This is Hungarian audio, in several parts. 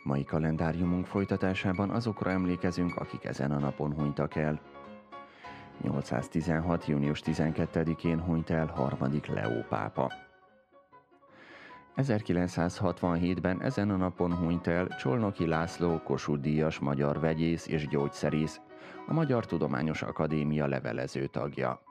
Mai kalendáriumunk folytatásában azokra emlékezünk, akik ezen a napon hunytak el. 816. június 12-én hunyt el harmadik Leó pápa. 1967-ben ezen a napon hunyt el Csolnoky László Kossuth-díjas magyar vegyész és gyógyszerész, a Magyar Tudományos Akadémia levelező tagja.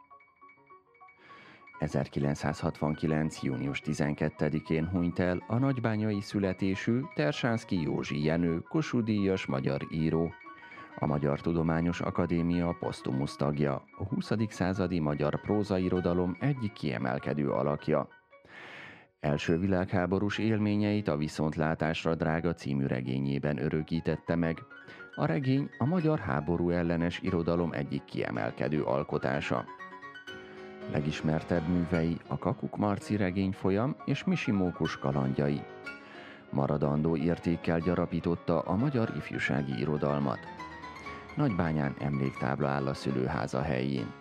1969. június 12-én hunyt el a nagybányai születésű Tersánszky Józsi Jenő Kossuth-díjas magyar író, a Magyar Tudományos Akadémia posztumusz tagja, a 20. századi magyar prózairodalom egyik kiemelkedő alakja. Első világháborús élményeit a Viszontlátásra drága című regényében örökítette meg. A regény a magyar háború ellenes irodalom egyik kiemelkedő alkotása. Legismertebb művei a Kakuk Marci regényfolyam és Misi Mókus kalandjai. Maradandó értékkel gyarapította a magyar ifjúsági irodalmat. Nagybányán emléktábla áll a szülőháza helyén.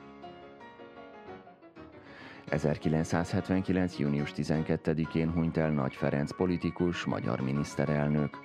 1979. június 12-én hunyt el Nagy Ferenc politikus, magyar miniszterelnök.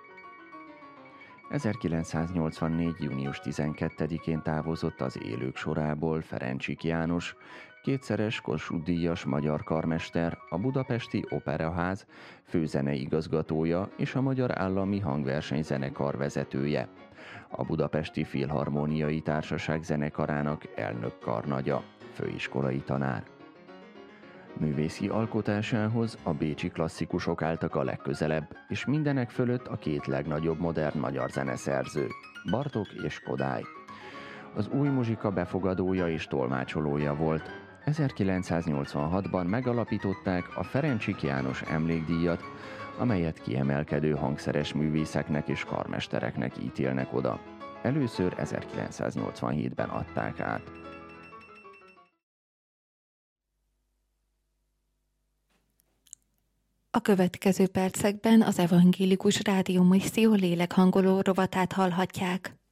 1984. június 12-én távozott az élők sorából Ferencsik János, kétszeres Kossuth-díjas magyar karmester, a Budapesti Operaház főzeneigazgatója és a Magyar Állami Hangversenyzenekar vezetője, a Budapesti Filharmóniai Társaság zenekarának elnökkarnagya, főiskolai tanár. Művészi alkotásához a bécsi klasszikusok álltak a legközelebb, és mindenek fölött a két legnagyobb modern magyar zeneszerző, Bartók és Kodály. Az új muzsika befogadója és tolmácsolója volt. 1986-ban megalapították a Ferencsik János emlékdíjat, amelyet kiemelkedő hangszeres művészeknek és karmestereknek ítélnek oda. Először 1987-ben adták át. A következő percekben az Evangélikus Rádió Misszió lélekhangoló rovatát hallhatják.